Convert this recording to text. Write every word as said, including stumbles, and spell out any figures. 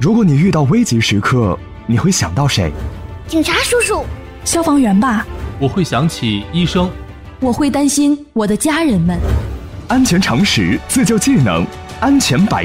如果你遇到危急时刻，你会想到谁？ 警察叔叔。 消防员吧。 我会想起医生。 我会担心我的家人们。 安全常识，自救技能，安全百